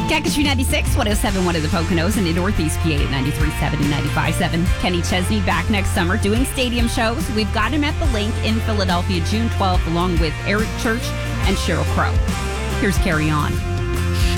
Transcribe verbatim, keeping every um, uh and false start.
Kakachoo ninety-six, one oh seven point one of the Poconos, and in Northeast P A at ninety-three point seven and ninety-five point seven. Kenny Chesney back next summer doing stadium shows. We've got him at the Link in Philadelphia June twelfth, along with Eric Church and Sheryl Crow. Here's Carry On.